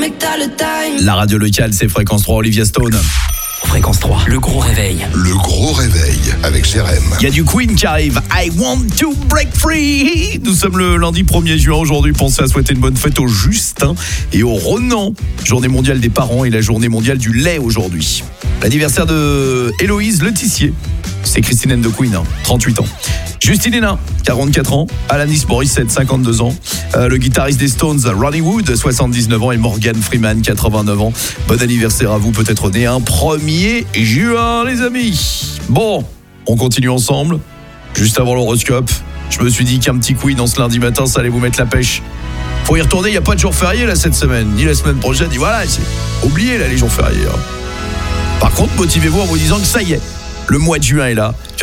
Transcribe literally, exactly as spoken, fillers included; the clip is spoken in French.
que t'as le time. La radio locale, c'est Fréquence trois, Olivia Stone. Fréquence trois, le gros réveil. Le gros réveil avec Jérém. Il y a du Queen qui arrive. I want to break free. Nous sommes le lundi premier juin aujourd'hui. Pensez à souhaiter une bonne fête au Justin et au Ronan. Journée mondiale des parents et la journée mondiale du lait aujourd'hui. L'anniversaire de Héloïse Letizier. C'est Christine and the Queen, hein, trente-huit ans. Justine Hénin, quarante-quatre ans. Alanis Morissette, cinquante-deux ans. Euh, le guitariste des Stones, Ronnie Wood, soixante-dix-neuf ans. Et Morgan Freeman, quatre-vingt-neuf ans. Bon anniversaire à vous, peut-être né un premier juin, les amis. Bon, on continue ensemble. Juste avant l'horoscope, je me suis dit qu'un petit Queen en ce lundi matin, ça allait vous mettre la pêche. Faut y retourner, il n'y a pas de jour férié là cette semaine. Ni la semaine prochaine, ni voilà. C'est oublié là les jours fériés. Hein. Par contre, motivez-vous en vous disant que ça y est, le mois de juin est là.